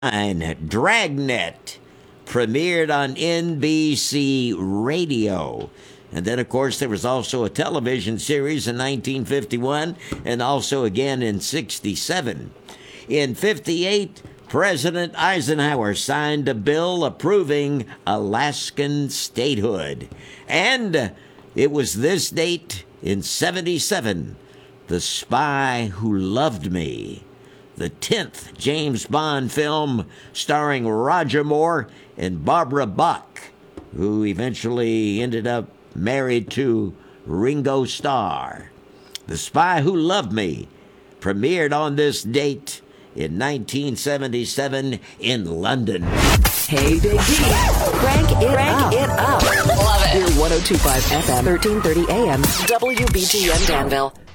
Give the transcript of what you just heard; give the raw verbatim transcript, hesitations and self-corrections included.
Dragnet premiered on N B C Radio. And then, of course, there was also a television series in nineteen fifty-one and also again in sixty-seven. In fifty-eight, President Eisenhower signed a bill approving Alaskan statehood. And it was this date in seventy-seven, The Spy Who Loved Me, the tenth James Bond film starring Roger Moore and Barbara Bach, who eventually ended up married to Ringo Starr. The Spy Who Loved Me premiered on this date in nineteen seventy-seven in London. Hey, Big D. Crank it Crank up. it up. Love it. Here, one oh two point five F M, thirteen thirty A M, W B T N Danville.